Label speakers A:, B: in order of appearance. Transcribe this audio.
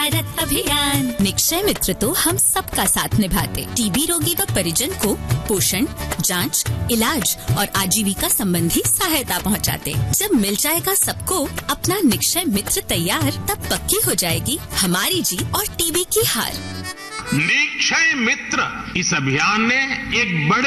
A: भारत अभियान। निक्षय मित्र तो हम सबका साथ निभाते, टीबी रोगी व परिजन को पोषण, जांच, इलाज और आजीविका संबंधी सहायता पहुंचाते। जब मिल जाएगा सबको अपना निक्षय मित्र तैयार, तब पक्की हो जाएगी हमारी जीत और टीबी की हार।
B: निक्षय मित्र इस अभियान ने एक बड़े